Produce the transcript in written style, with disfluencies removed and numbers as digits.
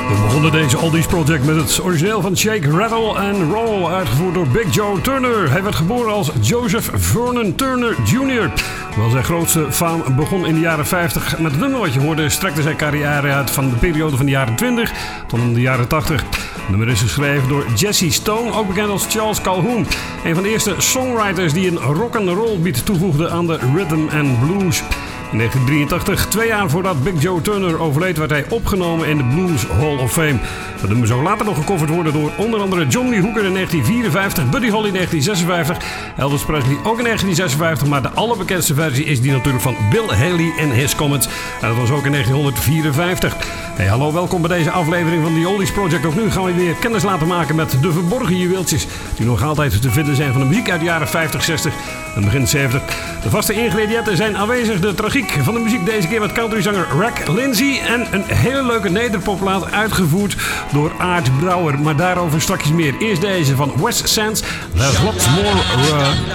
We begonnen deze Oldies Project met het origineel van Shake, Rattle and Roll, uitgevoerd door Big Joe Turner. Hij werd geboren als Joseph Vernon Turner Jr. Hoewel zijn grootste faam begon in de jaren 50 met het nummer wat je hoorde, strekte zijn carrière uit van de periode van de jaren 20 tot in de jaren 80. Het nummer is geschreven door Jesse Stone, ook bekend als Charles Calhoun. Een van de eerste songwriters die een rock'n'roll beat toevoegde aan de rhythm and blues. In 1983, 2 jaar voordat Big Joe Turner overleed, werd hij opgenomen in de Blues Hall of Fame. Dat nummer zou later nog gecoverd worden door onder andere John Lee Hooker in 1954, Buddy Holly in 1956, Elvis Presley ook in 1956, maar de allerbekendste versie is die natuurlijk van Bill Haley en His Comets. En dat was ook in 1954. Hey, hallo, welkom bij deze aflevering van The Oldies Project. Ook nu gaan we weer kennis laten maken met de verborgen juweeltjes die nog altijd te vinden zijn van de muziek uit de jaren 50, 60 en begin 70. De vaste ingrediënten zijn aanwezig, de tragiek van de muziek deze keer met countryzanger Rack Lindsay en een hele leuke nederpoplaat uitgevoerd door Art Brouwer. Maar daarover straks meer. Eerst deze van Wes Sands, There's Lots More